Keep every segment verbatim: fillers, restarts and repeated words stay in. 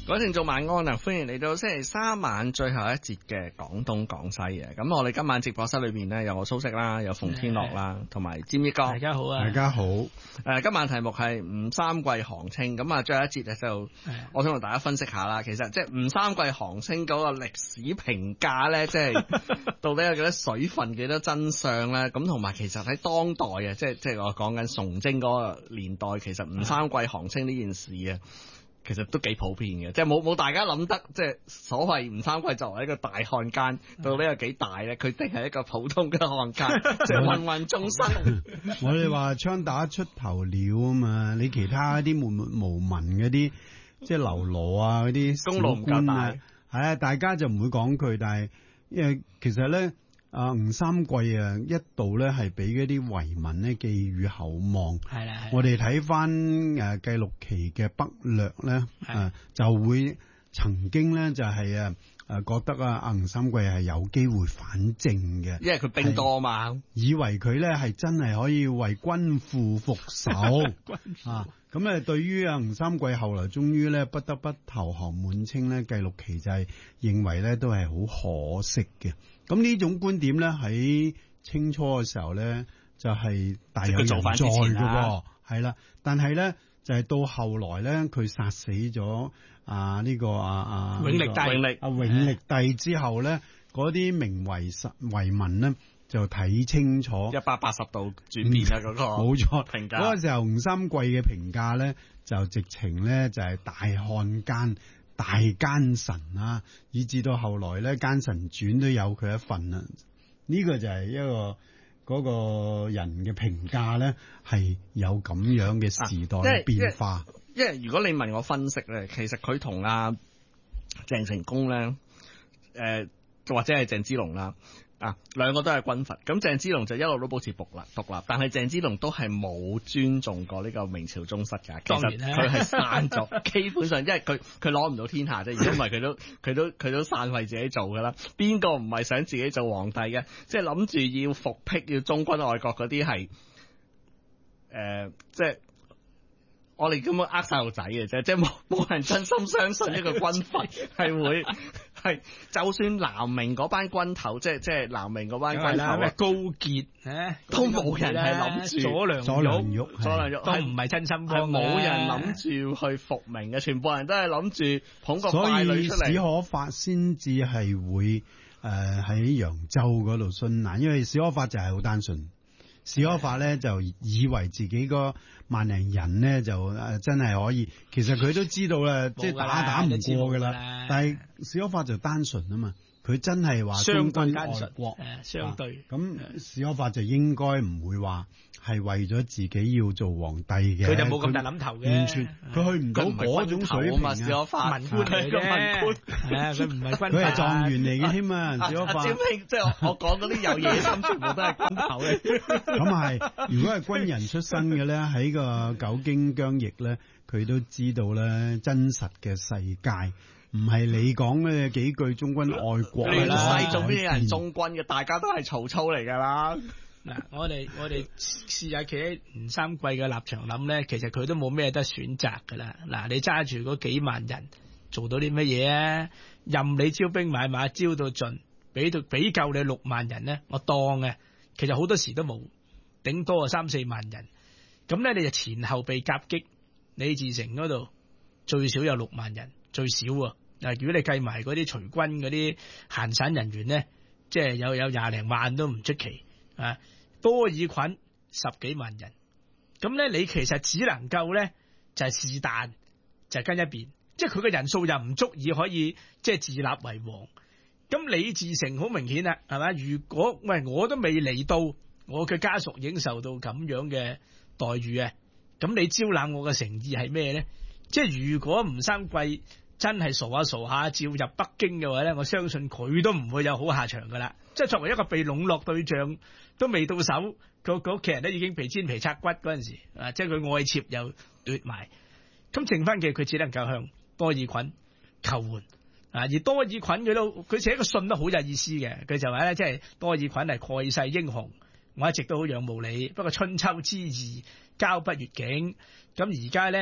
各位聽眾晚安啊！歡迎嚟到星期三晚最後一節嘅廣東廣西嘅。咁我哋今晚直播室裏邊呢，有我蘇軾啦，有馮天樂啦，同埋占益哥。 大家好啊！ 大家好。 誒、呃，今晚題目係吳三桂航稱。咁啊，最後一節咧就，我想同大家分析下啦。其實即係吳三桂航稱嗰個歷史評價咧，即係到底有幾多水分、幾多真相咧？咁同埋其實喺當代啊，即係即係我講緊崇禎嗰個年代，其實吳三桂航稱呢件事啊。其實都幾普遍嘅，即係冇冇大家諗得，即係所謂吳三桂作為一個大漢奸，到底有幾大咧？佢定係一個普通嘅漢奸，即係芸芸眾生。 我哋話槍打出頭鳥啊嘛，你其他啲默默無聞嗰啲，即係流羅啊嗰啲功勞唔夠大， 係啊，大家就唔會講佢，但係因為其實咧。啊，吳三桂啊，一度咧係俾嗰啲遺民咧寄予厚望。 係啦， 我哋睇翻誒記錄期嘅北略咧，誒就會曾經咧就係誒誒覺得啊吳三桂係有機會反正嘅， 因為佢兵多嘛， 以為佢咧係真係可以為君父復仇啊。咁咧，對於啊吳三桂後來終於咧不得不投降滿清咧，記錄期就係認為咧都係好可惜嘅。咁呢種觀點咧喺清初嘅時候咧就係、是、大有人在嘅，係啦。但係咧就係、是、到後來咧佢殺死咗啊呢、這個啊啊永曆帝， 永曆啊永曆帝之後咧，嗰啲名為實遺民咧。就睇清楚一百八十度轉變啦，嗰、那個冇錯評價。 嗰個時候吳三桂嘅評價咧，就直情咧就係大漢奸、大奸臣啊，以至到後來咧《奸臣傳》都有佢一份啊。呢、這個就係一個嗰、那個人嘅評價咧，係有咁樣嘅時代嘅變化。 啊、因, 為因, 為因為如果你問我分析咧，其實佢同阿鄭成功咧，誒、呃、或者係鄭芝龍啦。啊，兩個都係軍閥，咁鄭芝龍就一路都保持獨立獨立，但係鄭芝龍都係冇尊重過呢個明朝宗室㗎。其實佢係散咗，基本上因為佢佢攞唔到天下啫，如果唔係佢都佢都佢都散為自己做㗎啦。邊個唔係想自己做皇帝嘅？即係諗住要復辟要忠君愛國嗰啲係誒，即係我哋根本呃細路仔嘅啫，即係冇冇人真心相信一個軍閥係會。係，就算南明嗰班軍頭，即係即係南明嗰班軍頭啊， 高傑啊， 都冇人係諗住左良左良玉， 左良玉都唔係真心幫， 冇人諗住去復明嘅，全部人都係諗住捧個傀儡出嚟。 所以史可法先至係會誒喺揚州嗰度殉難，因為史可法就係好單純。史可法咧就以為自己個萬零人咧就誒真係可以，其實佢都知道啦，即係打打唔過噶啦。但係史可法就單純啊嘛，佢真係話忠君愛國， 相對咁史可法就應該唔會話係為咗自己要做皇帝嘅， 佢就冇咁大諗頭嘅， 完全佢去唔到嗰種水平啊！ 史可法文官嚟嘅，係啊，佢唔係軍， 佢係狀元嚟嘅添啊！史可法， 阿占兄即係我講嗰啲有野心，全部都係軍頭嘅。 咁係，如果係軍人出身嘅咧，喺個久經疆役咧，佢都知道咧真實嘅世界。唔係你講嘅幾句忠君愛國啦， 亂世做咩人忠君嘅？大家都係曹操嚟噶啦。 嗱，我哋我哋試下企喺吳三桂嘅立場諗咧，其實佢都冇咩得選擇噶啦。嗱，你揸住嗰幾萬人做到啲乜嘢啊？任你招兵買馬招到盡，俾到俾夠你六萬人咧，我當嘅。其實好多時都冇，頂多啊三四萬人。咁咧你就前後被夾擊，李自成嗰度最少有六萬人，最少啊。嗱，如果你計埋嗰啲隨軍嗰啲閒散人員咧，即係有有廿零萬都唔出奇啊！多爾袞十幾萬人，咁咧你其實只能夠咧就係是但就係跟一邊，即係佢嘅人數又唔足以可以即係自立為王。咁李自成好明顯啦，係嘛？如果喂我都未嚟到，我嘅家屬已經受到咁樣嘅待遇啊！咁你招攬我嘅誠意係咩咧？即係如果吳三桂真係傻下傻下照入北京嘅話咧，我相信佢都唔會有好下場噶啦。即係作為一個被籠絡對象，都未到手，佢佢屋企人都已經被煎皮拆骨嗰陣時，啊，即係佢愛妾又奪埋，咁剩翻嘅佢只能夠向多爾袞求援啊。而多爾袞佢都佢寫個信都好有意思嘅，佢就話咧，即係多爾袞係蓋世英雄，我一直都好仰慕你，不過春秋之義交不越境，咁而家咧。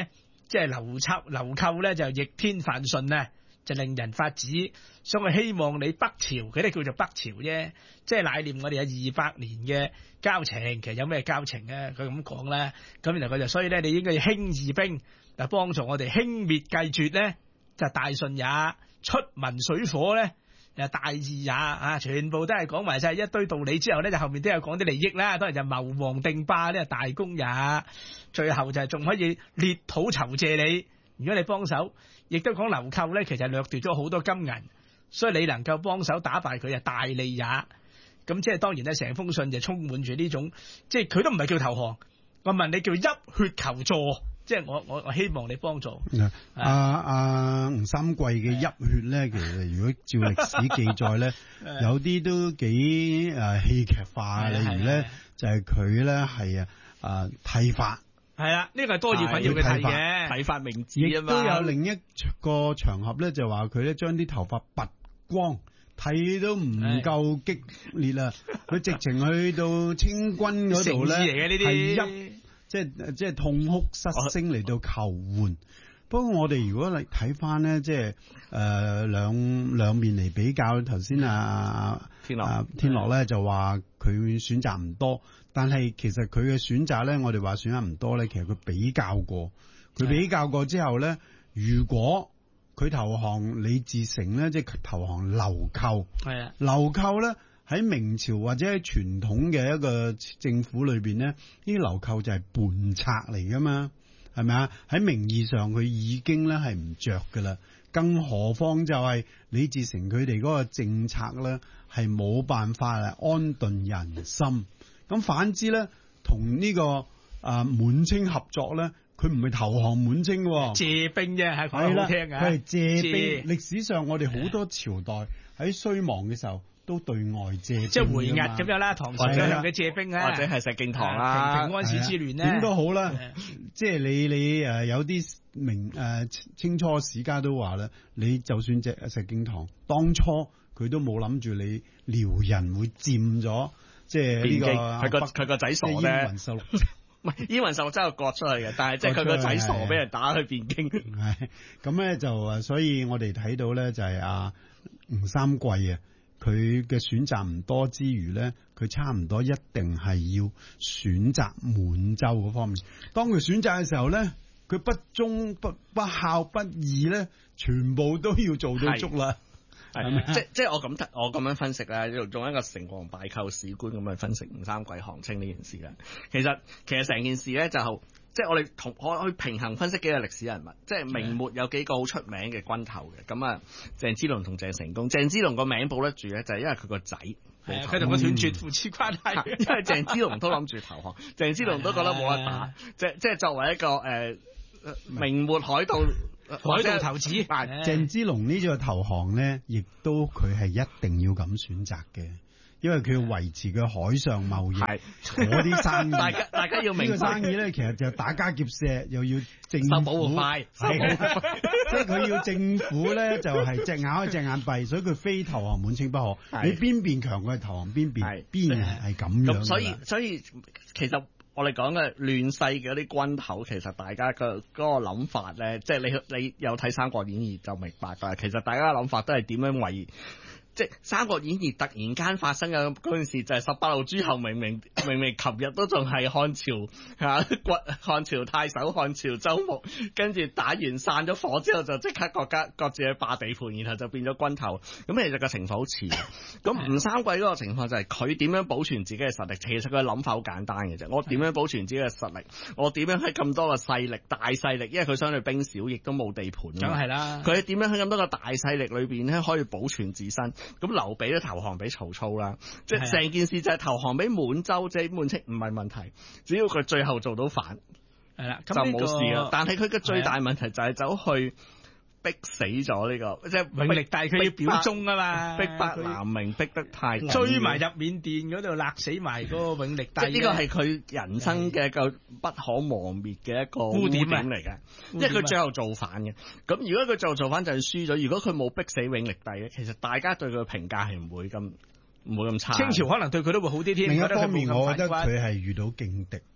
即係流插流寇咧就逆天犯順啊，就令人發指，所以我希望你北朝，佢哋叫做北朝啫，即係乃念我哋有二百年嘅交情，其實有咩交情啊？佢咁講啦，咁然後佢就所以咧，你應該要興義兵，嗱幫助我哋興滅繼絕咧，就大順也，出民水火咧。又大義也啊，全部都係講埋晒一堆道理之後咧，就後面都有講啲利益啦，當然就謀王定霸呢個大功也，最後就係仲可以裂土酬謝你，如果你幫手，亦都講流寇咧，其實掠奪咗好多金銀，所以你能夠幫手打敗佢啊，大利也。咁即係當然咧，成封信就充滿住呢種，即係佢都唔係叫投降，我問你叫泣血求助。即係我我我希望你幫助。 阿阿吳三桂嘅泣血咧，其實如果照歷史記載咧，有啲都幾誒戲劇化。例如咧，就係佢咧係啊誒剃髮。係啦，呢個係多爾袞要佢剃嘅，剃髮明志啊嘛。 亦都有另一個場合咧，就話佢咧將啲頭髮拔光，剃都唔夠激烈啦。佢直情去到清軍嗰度咧，係泣。即係即係痛哭失聲嚟到求援。不過我哋如果嚟睇翻咧，即係誒兩兩面嚟比較。頭先啊天樂啊天樂咧就話佢選擇唔多，但係其實佢嘅選擇咧，我哋話選擇唔多咧，其實佢比較過，佢比較過之後咧，如果佢投降李自成咧，即係投降流寇，係啊，流寇咧。喺明朝或者喺傳統嘅一個政府裏邊咧，呢啲流寇就係叛賊嚟噶嘛，係咪啊？喺名義上佢已經咧係唔着噶啦，更何況就係李自成佢哋嗰個政策咧係冇辦法嚟安頓人心。咁反之咧，同呢、這個啊滿清合作咧，佢唔係投降滿清喎， 借兵啫，係講得好聽啊， 佢係借兵。歷史上我哋好多朝代喺衰亡嘅時候。都對外借兵， 即係回押咁樣啦，唐朝向佢借兵啊， 或者係石敬瑭啦， 平平安史之亂咧， 點都好啦。即係你你誒有啲明誒清初史家都話咧，你就算隻石敬瑭當初佢都冇諗住你遼人會佔咗，即係呢個佢個佢個仔傻咧。燕雲十六唔係燕雲十六真係割出去嘅，但係即係佢個仔傻俾人打去汴京。 係咁咧就誒，所以我哋睇到咧就係阿吳三桂啊。佢嘅選擇唔多之餘咧，佢差唔多一定係要選擇滿洲嗰方面。當佢選擇嘅時候咧，佢不忠不不孝不義咧，全部都要做到足啦。 係即即係我咁我咁樣分析咧，用一個成王敗寇史觀咁樣分析吳三桂降清呢件事咧。其實其實成件事咧就。即係我哋同我去平衡分析幾個歷史人物，即係明末有幾個好出名嘅軍頭嘅，咁啊鄭芝龍同鄭成功。鄭芝龍個名保得住咧，就係因為佢個仔， 佢同佢斷絕父子關係。 因為鄭芝龍都諗住投降，鄭芝龍都覺得冇得打，即即係作為一個誒、呃、明末海盜海盜頭子， 鄭芝龍呢個投降咧，亦都佢係一定要咁選擇嘅。因為佢要維持佢海上貿易，嗰啲生意， 大家大家要明白呢個生意咧，其實就打家劫舍，又要政府收保護費， 即係佢要政府咧就係隻眼開隻眼閉，所以佢非投降滿清不可。你邊邊強，佢係投降邊邊，邊係咁樣。 所以所以其實我哋講嘅亂世嘅嗰啲軍頭，其實大家嘅嗰個諗法咧，即係你你有睇《三國演義》就明白㗎。其實大家嘅諗法都係點樣為？即係《三國演義》突然間發生嘅嗰件事，就係十八路諸侯明明明明琴日都仲係漢朝嚇，漢朝太守、漢朝周牧，跟住打完散咗火之後，就即刻各家各自去霸地盤，然後就變咗軍頭。咁其實個情況好似，咁吳三桂嗰個情況就係佢點樣保存自己嘅實力？其實佢嘅諗法好簡單嘅啫。我點樣保存自己嘅實力？我點樣喺咁多個勢力、大勢力？因為佢相對兵少，亦都冇地盤。 梗係啦。 佢點樣喺咁多個大勢力裏邊咧，可以保存自身？咁劉備都投降俾曹操啦，即係成件事就係投降俾滿洲，即係滿清唔係問題，只要佢最後做到反， 係啦， 就冇事啦。但係佢嘅最大問題就係走去逼死咗呢、這個，即係永歷帝佢要表忠啊嘛， 逼迫南明逼得太緊， 追埋入緬甸嗰度勒死埋嗰個永歷帝， 即係呢個係佢人生嘅一個不可磨滅嘅一個污點嚟嘅，因為佢最後造反嘅。咁如果佢最後造反就係輸咗，如果佢冇逼死永歷帝咧，其實大家對佢嘅評價係唔會咁唔會咁差。 清朝可能對佢都會好啲添。 另一方面，我覺得佢係遇到勁敵。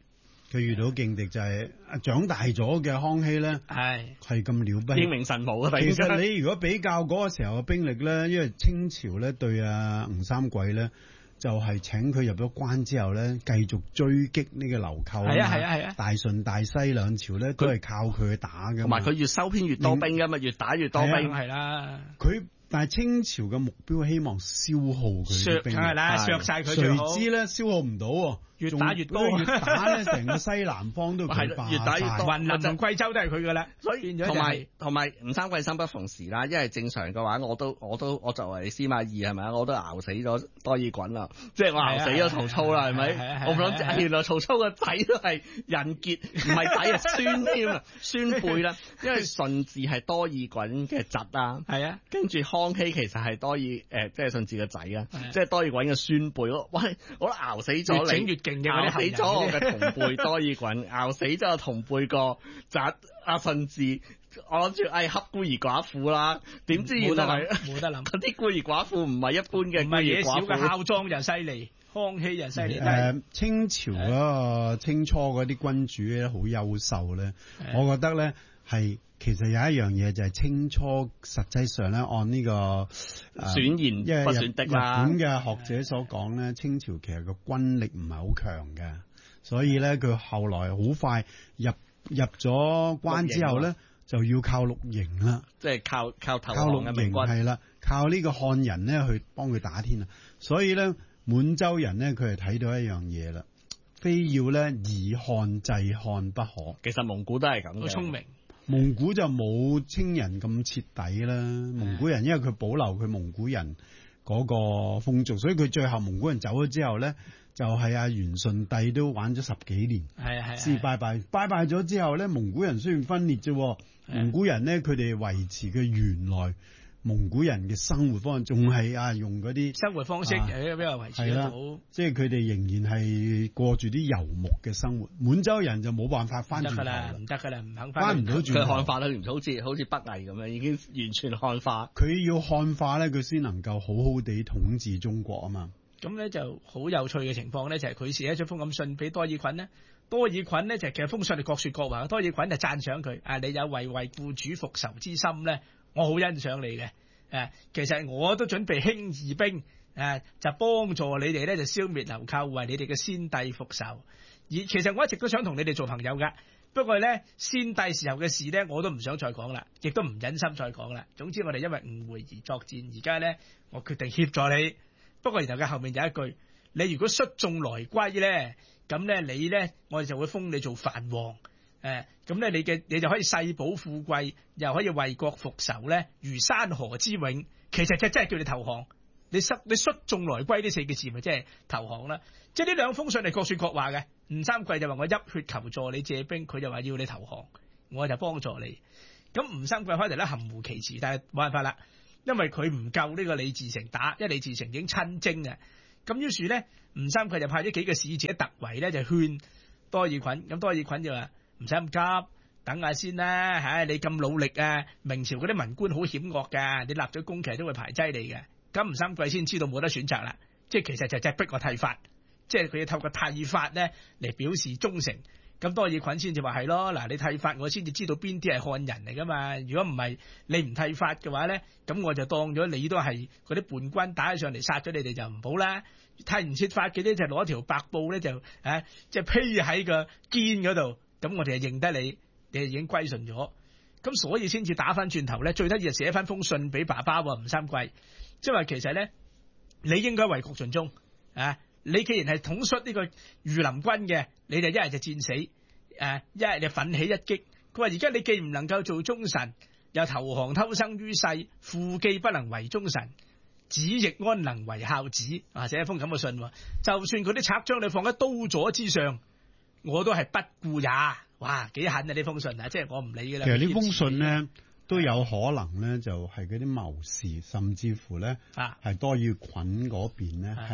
佢遇到勁敵就係長大咗嘅康熙咧， 係係咁了不起。 英明神武啊！ 其實你如果比較嗰個時候嘅兵力咧，因為清朝咧對阿吳三桂咧，就係請佢入咗關之後咧，繼續追擊呢個流寇。 係啊係啊係啊！ 大順大西兩朝咧都係靠佢去打嘅。 同埋佢越收編越多兵噶嘛，越打越多兵係啦。 佢但係清朝嘅目標希望消耗佢啲兵力， 係啦，削晒佢最好。 誰知咧消耗唔到。 越打越多， 越打咧，成個西南方都佢霸晒， 越打越多， 雲林同貴州都係佢噶啦。 所以同埋同埋吳三桂生不逢時啦，因為正常嘅話，我都我都我作為司馬懿係咪啊？我都熬死咗多爾袞啦，即係我熬死咗曹操啦，係咪？我唔諗原來曹操個仔都係人傑，唔係仔啊，孫添啊，孫輩啦。因為順治係多爾袞嘅侄啦， 係啊， 跟住康熙其實係多爾誒，即係順治嘅仔啊，即係多爾袞嘅孫輩。喂，我都熬死咗你。熬死咗我嘅同輩多爾袞，熬死咗我同輩個侄阿順治，我諗住誒恰孤兒寡婦啦，點知原來冇得諗， 嗰啲孤兒寡婦唔係一般嘅， 唔係野小嘅孝莊就犀利，康熙就犀利。 誒，清朝嗰個清初嗰啲君主咧好優秀咧，我覺得咧係其實有一樣嘢就係清初實際上咧按呢、這個選賢不選的啦。 日本嘅學者所講咧，清朝其實個軍力唔係好強嘅，所以咧佢後來好快入入咗關之後咧，就要靠綠營啦， 即係靠靠投靠綠營係啦，靠呢個漢人咧去幫佢打天啊。所以咧滿洲人咧佢係睇到一樣嘢啦，非要咧以漢制漢不可。 其實蒙古都係咁嘅， 好聰明。 蒙古就冇清人咁徹底啦，蒙古人因為佢保留佢蒙古人嗰個風俗，所以佢最後蒙古人走咗之後咧，就係阿元順帝都玩咗十幾年， 係係先拜拜，拜拜咗之後咧，蒙古人雖然分裂啫，蒙古人咧佢哋維持佢原來蒙古人嘅生活方式，仲係啊用嗰啲生活方式誒比較維持得好， 即係佢哋仍然係過住啲游牧嘅生活。滿洲人就冇辦法翻轉頭啦， 唔得噶啦，唔肯翻唔到轉頭。 佢漢化啦，好似好似北魏咁樣，已經完全漢化。 佢要漢化咧，佢先能夠好好地統治中國啊嘛。 咁咧就好有趣嘅情況咧，就係佢寫咗封咁信俾多爾袞呢。多爾袞呢，就其實封信係各說各話，多爾袞就讚賞佢啊，你有為為故主復仇之心咧。我好欣賞你嘅，誒，其實我都準備興義兵，誒，就幫助你哋咧，就消滅流寇，為你哋嘅先帝復仇。而其實我一直都想同你哋做朋友噶，不過咧先帝時候嘅事咧，我都唔想再講啦，亦都唔忍心再講啦。總之我哋因為誤會而作戰，而家咧我決定協助你。不過然後嘅後面有一句，你如果率眾來歸咧，咁咧你咧我哋就會封你做藩王。誒，咁咧你嘅你就可以世保富貴，又可以為國復仇咧，如山河之永。其實就真係叫你投降，你率你率眾來歸呢四個字咪即係投降啦。即係呢兩封信係各說各話嘅。吳三桂就話我泣血求助你借兵，佢就話要你投降，我就幫助你。咁吳三桂開頭咧含糊其辭，但係冇辦法啦，因為佢唔夠呢個李自成打，因為李自成已經親征嘅。咁於是咧，吳三桂就派咗幾個使者突圍咧，就勸多爾袞。咁多爾袞就話，唔使咁急，等下先啦。唉，你咁努力啊，明朝嗰啲文官好險惡噶，你立咗功其實都會排擠你嘅。咁吳三桂先知道冇得選擇啦，即係其實就係逼我剃髮，即係佢要透過剃髮咧嚟表示忠誠。咁多爾袞先至話係咯，嗱，你剃髮我先至知道邊啲係漢人嚟噶嘛。如果唔係你唔剃髮嘅話咧，咁我就當咗你都係嗰啲叛軍打起上嚟殺咗你哋就唔好啦。剃唔切髮嘅咧就攞條白布咧就啊即係披喺個肩嗰度。咁我哋就認得你，你就已經歸順咗，咁所以先至打翻轉頭咧。最得意就寫翻封信俾爸爸喎，吳三桂，即係話其實咧，你應該為國盡忠啊！你既然係統率呢個御林軍嘅，你就一係就戰死，誒、啊，一係就奮起一擊。佢話而家你既唔能夠做忠臣，又投降偷生於世，父既不能為忠臣，子亦安能為孝子？啊，寫一封咁嘅信，就算佢啲賊將你放喺刀座之上，我都係不顧也。哇，幾狠啊！呢封信啊，即係我唔理噶啦。 其實呢封信咧都有可能咧，就係嗰啲謀士，甚至乎咧係多爾袞嗰邊咧係立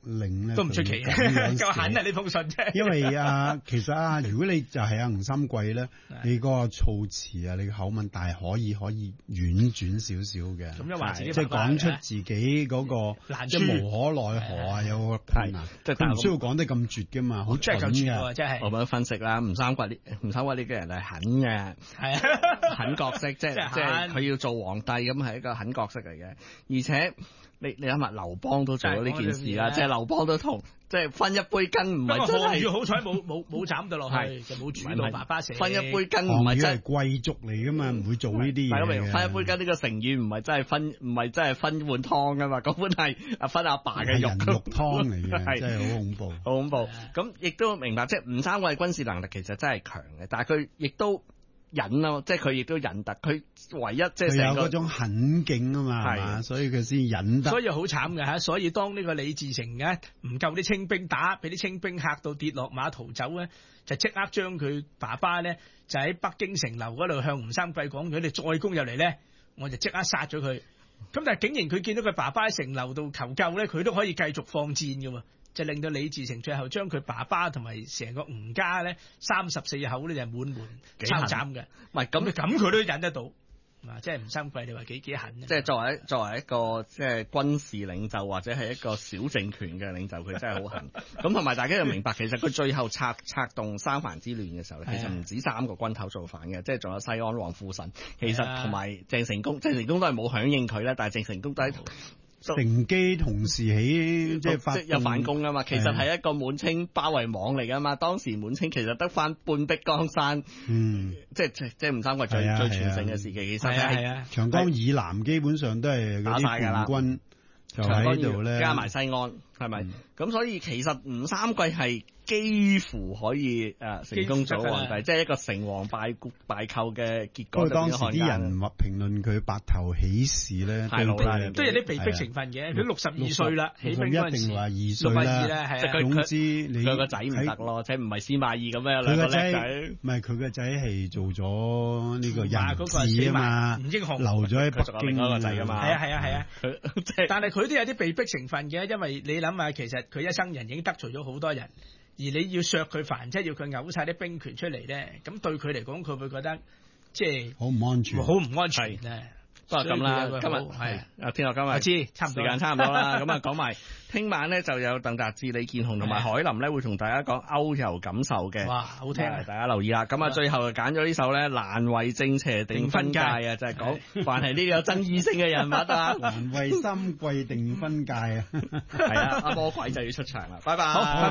令咧都唔出奇佢咁樣嘅，夠狠啊！ 寫呢封信啫。 因為啊，其實啊，如果你就係阿吳三桂咧，你個措辭啊，你個口吻大可以可以婉轉少少嘅， 咁樣話自己即係爸爸講出自己嗰個難處即係無可奈何啊，有個困難， 即係佢唔需要講得咁絕噶嘛，好真係蠢夠絕喎， 嘅。 真係。 我咁樣分析啦，吳三桂呢吳三桂呢個人係狠嘅， 係啊， 狠角色，即係即係即係狠佢要做皇帝咁係一個狠角色嚟嘅，而且你你諗下劉邦都做咗呢件事啦，即係劉邦都同即係分一杯羹，唔係真係項羽好彩冇冇冇斬到落去，就冇煮到爸爸死。 分一杯羹唔項羽係係真係。 貴族嚟噶嘛，唔會做呢啲大家明嘢嘅。 分一杯羹呢個成語唔係真係分，唔係真係分碗湯噶嘛，嗰碗係啊分阿爸嘅肉， 係人肉湯嚟嘅， 係真係好恐怖。 好恐怖。咁亦都明白，即係吳三桂軍事能力其實真係強嘅，但係佢亦都忍咯，即係佢亦都忍得。佢唯一即係佢成個有嗰種狠勁啊嘛，係嘛，所以佢先忍得。 所以好慘嘅嚇，所以當呢個李自成嘅唔夠啲清兵打，俾啲清兵嚇到跌落馬逃走咧，就即刻將佢爸爸咧就喺北京城樓嗰度向吳三桂講：如果你再攻入嚟咧，我就即刻殺咗佢。咁但係竟然佢見到佢爸爸喺城樓度求救咧，佢都可以繼續放箭嘅喎，就令到李自成最後將佢爸爸同埋成個吳家咧三十四口咧就滿門抄斬嘅。 唔係咁咁咁佢都忍得到。啊！即係吳三桂，你話幾幾狠？ 即係作為作為一個即係軍事領袖或者係一個小政權嘅領袖，佢真係好狠。咁同埋大家要明白，其實佢最後策策動三藩之亂嘅時候，其實唔止三個軍頭造反嘅，即係仲有西安王富臣，其實同埋鄭成功，鄭成功都係冇響應佢啦，但係鄭成功都喺乘機同時起，即係發有反攻啊嘛，其實係一個滿清包圍網嚟噶嘛。當時滿清其實得翻半壁江山， 嗯， 即係即係吳三桂最最全盛嘅時期，其實係長江以南基本上都係嗰啲叛軍就喺度咧， 加埋西安係咪？咁所以其實吳三桂係幾乎可以誒成功做皇帝，即係一個成王敗敗寇嘅結果。 不過當時啲人話評論佢白頭起事咧， 都都有啲被逼成分嘅。佢六十二歲啦，起兵嗰陣時， 一定話二歲啦。 即係總之你佢個仔唔得咯，即係唔係司馬懿咁樣佢個仔唔係佢個仔係做咗呢個人質啊嘛， 吳英雄留咗喺北京嗰個仔啊嘛。 係啊係啊係啊，但係佢都有啲被逼成分嘅，因為你諗下，其實佢一生人已經得罪咗好多人。而你要削佢凡，即係要佢嘔晒啲兵權出嚟咧，咁對佢嚟講，佢會覺得即係好唔安全， 好唔安全咧。 不過咁啦，今日係啊，天樂今日我知，差唔多時間差唔多啦。咁啊，講埋聽晚咧就有鄧達智、李健雄同埋海林咧會同大家講歐遊感受嘅。 哇，好聽啊！ 大家留意啦。咁啊，最後就揀咗呢首咧，難為正邪定分界啊，就係講凡係呢啲有爭議性嘅人物啊， 難為三桂定分界啊。 係啊，阿魔鬼就要出場啦。拜拜。